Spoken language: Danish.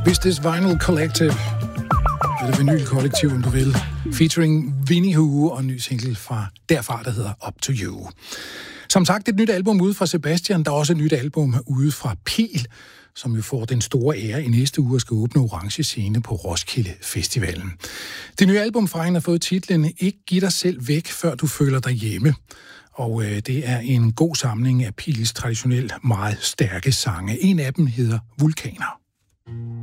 Business Vinyl Collective, eller Vinyl Kollektiv, om du vil, featuring Winnie Hu og en ny single fra derfra, der hedder Up to You. Som sagt, et nyt album ude fra Sebastian, der er også et nyt album ude fra Pil, som jo får den store ære i næste uge og skal åbne Orange Scene på Roskilde Festivalen. Det nye album fra hende har fået titlen Ikke giv dig selv væk, før du føler dig hjemme. Og det er en god samling af Pils traditionelt meget stærke sange. En af dem hedder Vulkaner.